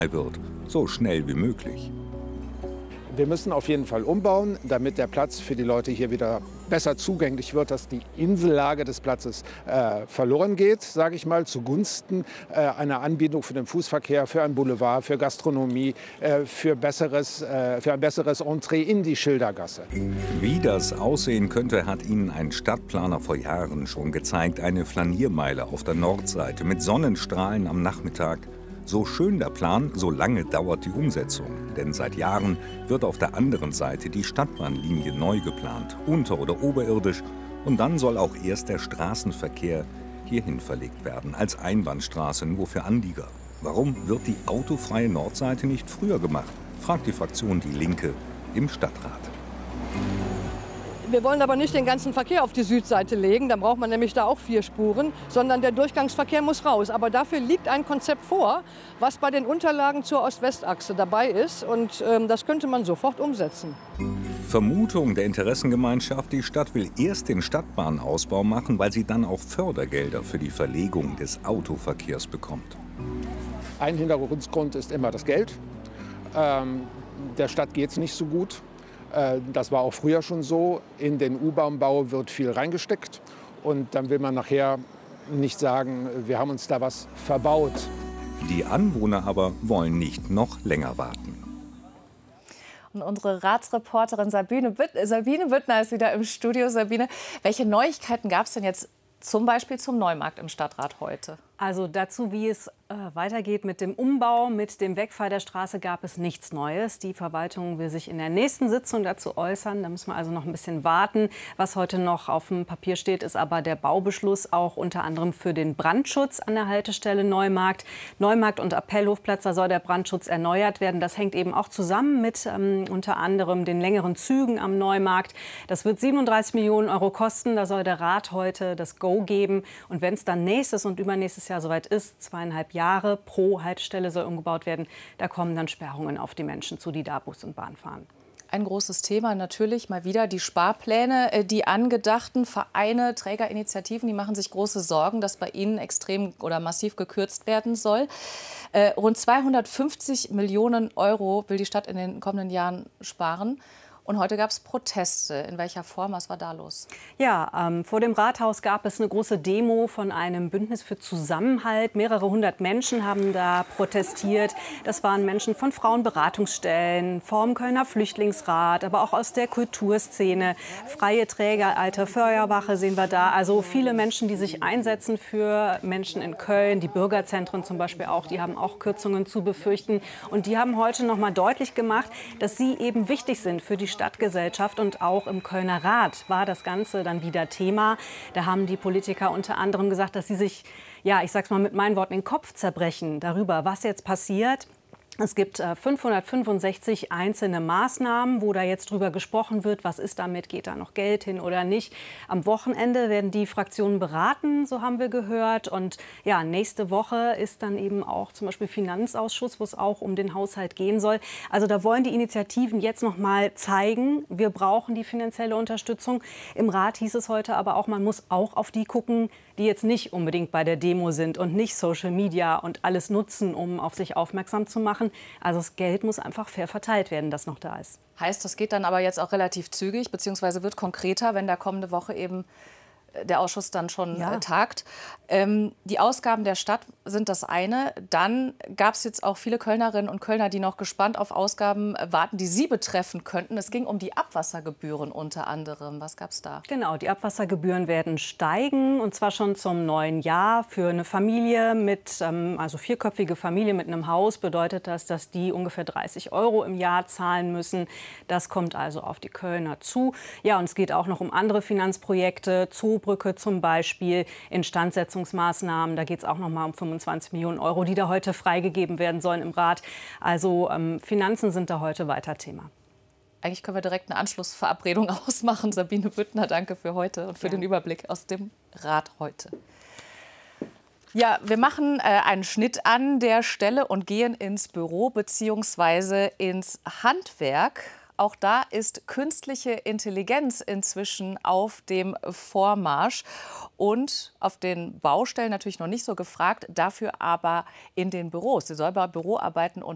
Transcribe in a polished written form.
wird, so schnell wie möglich. Wir müssen auf jeden Fall umbauen, damit der Platz für die Leute hier wieder besser zugänglich wird, dass die Insellage des Platzes verloren geht, sage ich mal, zugunsten einer Anbindung für den Fußverkehr, für einen Boulevard, für Gastronomie, für ein besseres Entree in die Schildergasse. Wie das aussehen könnte, hat Ihnen ein Stadtplaner vor Jahren schon gezeigt. Eine Flaniermeile auf der Nordseite mit Sonnenstrahlen am Nachmittag. So schön der Plan, so lange dauert die Umsetzung. Denn seit Jahren wird auf der anderen Seite die Stadtbahnlinie neu geplant, unter- oder oberirdisch. Und dann soll auch erst der Straßenverkehr hierhin verlegt werden, als Einbahnstraße nur für Anlieger. Warum wird die autofreie Nordseite nicht früher gemacht, fragt die Fraktion Die Linke im Stadtrat. Wir wollen aber nicht den ganzen Verkehr auf die Südseite legen, dann braucht man nämlich da auch 4 Spuren, sondern der Durchgangsverkehr muss raus. Aber dafür liegt ein Konzept vor, was bei den Unterlagen zur Ost-West-Achse dabei ist, und das könnte man sofort umsetzen. Vermutung der Interessengemeinschaft, die Stadt will erst den Stadtbahnausbau machen, weil sie dann auch Fördergelder für die Verlegung des Autoverkehrs bekommt. Ein Hintergrund ist immer das Geld. Der Stadt geht es nicht so gut. Das war auch früher schon so. In den U-Bahn-Bau wird viel reingesteckt. Und dann will man nachher nicht sagen, wir haben uns da was verbaut. Die Anwohner aber wollen nicht noch länger warten. Und unsere Ratsreporterin Sabine Büttner ist wieder im Studio. Sabine, welche Neuigkeiten gab es denn jetzt zum Beispiel zum Neumarkt im Stadtrat heute? Also dazu, wie es weitergeht mit dem Umbau, mit dem Wegfall der Straße, gab es nichts Neues. Die Verwaltung will sich in der nächsten Sitzung dazu äußern. Da müssen wir also noch ein bisschen warten. Was heute noch auf dem Papier steht, ist aber der Baubeschluss, auch unter anderem für den Brandschutz an der Haltestelle Neumarkt. Neumarkt und Appellhofplatz, da soll der Brandschutz erneuert werden. Das hängt eben auch zusammen mit unter anderem den längeren Zügen am Neumarkt. Das wird 37 Millionen Euro kosten. Da soll der Rat heute das Go geben. Und wenn es dann nächstes und übernächstes Jahr soweit ist, 2,5 Jahre pro Haltestelle soll umgebaut werden, da kommen dann Sperrungen auf die Menschen zu, die da Bus und Bahn fahren. Ein großes Thema natürlich mal wieder die Sparpläne. Die angedachten Vereine, Trägerinitiativen, die machen sich große Sorgen, dass bei ihnen extrem oder massiv gekürzt werden soll. Rund 250 Millionen Euro will die Stadt in den kommenden Jahren sparen. Und heute gab es Proteste. In welcher Form? Was war da los? Ja, vor dem Rathaus gab es eine große Demo von einem Bündnis für Zusammenhalt. Mehrere hundert Menschen haben da protestiert. Das waren Menschen von Frauenberatungsstellen, vom Kölner Flüchtlingsrat, aber auch aus der Kulturszene. Freie Träger, Alte Feuerwache sehen wir da. Also viele Menschen, die sich einsetzen für Menschen in Köln. Die Bürgerzentren zum Beispiel auch, die haben auch Kürzungen zu befürchten. Und die haben heute noch mal deutlich gemacht, dass sie eben wichtig sind für die Stadtgesellschaft, und auch im Kölner Rat war das Ganze dann wieder Thema. Da haben die Politiker unter anderem gesagt, dass sie sich, ja, ich sag's mal mit meinen Worten, den Kopf zerbrechen darüber, was jetzt passiert. Es gibt 565 einzelne Maßnahmen, wo da jetzt drüber gesprochen wird, was ist damit, geht da noch Geld hin oder nicht. Am Wochenende werden die Fraktionen beraten, so haben wir gehört. Und ja, nächste Woche ist dann eben auch zum Beispiel Finanzausschuss, wo es auch um den Haushalt gehen soll. Also da wollen die Initiativen jetzt noch mal zeigen, wir brauchen die finanzielle Unterstützung. Im Rat hieß es heute aber auch, man muss auch auf die gucken, die jetzt nicht unbedingt bei der Demo sind und nicht Social Media und alles nutzen, um auf sich aufmerksam zu machen. Also das Geld muss einfach fair verteilt werden, das noch da ist. Heißt, das geht dann aber jetzt auch relativ zügig, beziehungsweise wird konkreter, wenn da kommende Woche eben der Ausschuss dann schon tagt. Die Ausgaben der Stadt sind das eine. Dann gab es jetzt auch viele Kölnerinnen und Kölner, die noch gespannt auf Ausgaben warten, die sie betreffen könnten. Es ging um die Abwassergebühren unter anderem. Was gab es da? Genau, die Abwassergebühren werden steigen, und zwar schon zum neuen Jahr. Für eine Familie mit, also vierköpfige Familie mit einem Haus bedeutet das, dass die ungefähr 30 Euro im Jahr zahlen müssen. Das kommt also auf die Kölner zu. Ja, und es geht auch noch um andere Finanzprojekte, Zoobrücke zum Beispiel, Instandsetzungsmaßnahmen. Da geht es auch noch mal um 25 Millionen Euro, die da heute freigegeben werden sollen im Rat. Also Finanzen sind da heute weiter Thema. Eigentlich können wir direkt eine Anschlussverabredung ausmachen. Sabine Büttner, danke für heute und für den Überblick aus dem Rat heute. Ja, wir machen einen Schnitt an der Stelle und gehen ins Büro bzw. ins Handwerk. Auch da ist künstliche Intelligenz inzwischen auf dem Vormarsch und auf den Baustellen natürlich noch nicht so gefragt, dafür aber in den Büros. Sie soll bei Büroarbeiten und